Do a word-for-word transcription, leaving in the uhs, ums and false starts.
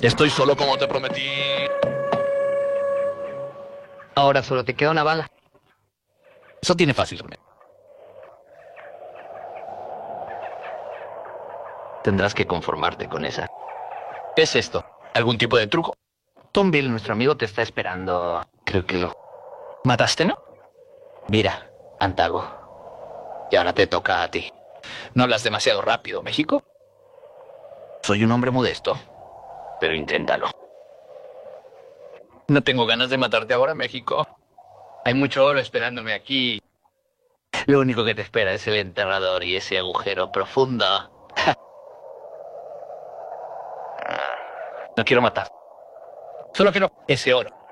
Estoy solo como te prometí. Ahora solo te queda una bala. Eso tiene fácil. Tendrás que conformarte con esa. ¿Qué es esto? ¿Algún tipo de truco? Tomville, nuestro amigo, te está esperando. Creo que lo... ¿Mataste, no? Mira, Antago. Y ahora te toca a ti. No hablas demasiado rápido, México. Soy un hombre modesto, pero inténtalo. No tengo ganas de matarte ahora, México. Hay mucho oro esperándome aquí. Lo único que te espera es el enterrador y ese agujero profundo. No quiero matar. Solo quiero ese oro.